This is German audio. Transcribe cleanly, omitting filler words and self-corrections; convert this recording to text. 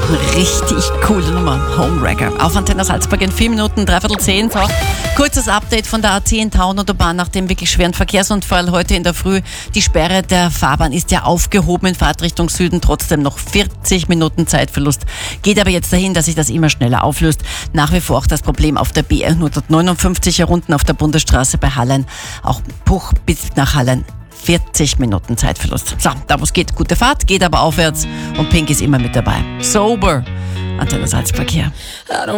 eine richtig coole Nummer. Homewrecker. Auf Antenne Salzburg in 4 Minuten, 9:15. So, kurzes Update von der A10 Taunuterbahn nach dem wirklich schweren Verkehrsunfall heute in der Früh. Die Sperre der Fahrbahn ist ja aufgehoben in Fahrtrichtung Süden. Trotzdem noch 40 Minuten Zeitverlust. Geht aber jetzt dahin, dass sich das immer schneller auflöst. Nach wie vor auch das Problem auf der BR 159 herunten auf der Bundesstraße bei Hallein. Auch Puch bis nach Hallein. 40 Minuten Zeitverlust. So, da wo es geht, gute Fahrt, geht aber aufwärts und Pink ist immer mit dabei. Sober. Antenne Salzburg hier.